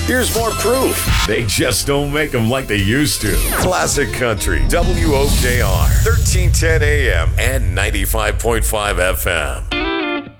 Here's more proof. They just don't make them like they used to. Classic Country, WOKR, 1310 AM and 95.5 FM.